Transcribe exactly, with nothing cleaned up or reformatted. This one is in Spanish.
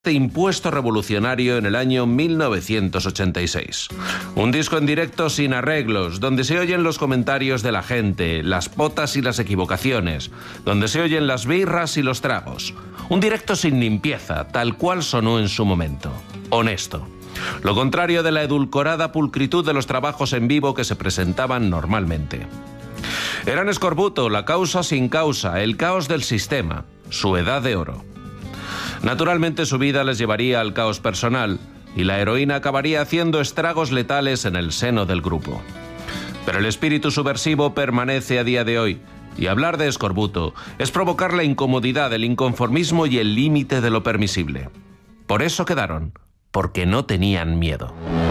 Impuesto revolucionario en el año mil novecientos ochenta y seis. Un disco en directo sin arreglos, donde se oyen los comentarios de la gente, las potas y las equivocaciones, donde se oyen las birras y los tragos. Un directo sin limpieza, tal cual sonó en su momento. Honesto. Lo contrario de la edulcorada pulcritud de los trabajos en vivo que se presentaban normalmente. Eran escorbuto, la causa sin causa, el caos del sistema, su edad de oro. Naturalmente su vida les llevaría al caos personal y la heroína acabaría haciendo estragos letales en el seno del grupo. Pero el espíritu subversivo permanece a día de hoy y hablar de escorbuto es provocar la incomodidad, el inconformismo y el límite de lo permisible. Por eso quedaron, porque no tenían miedo.